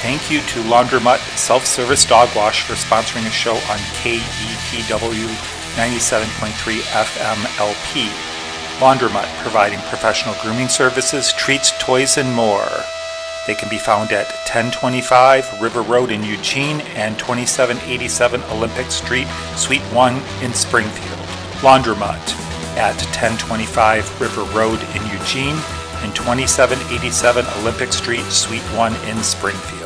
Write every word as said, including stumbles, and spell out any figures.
Thank you to Laundromat Self-Service Dog Wash for sponsoring a show on K E P W ninety-seven point three F M L P. Laundromat, providing professional grooming services, treats, toys, and more. They can be found at ten twenty-five River Road in Eugene and twenty-seven eighty-seven Olympic Street, Suite one in Springfield. Laundromat at ten twenty-five River Road in Eugene and twenty-seven eighty-seven Olympic Street, Suite one in Springfield.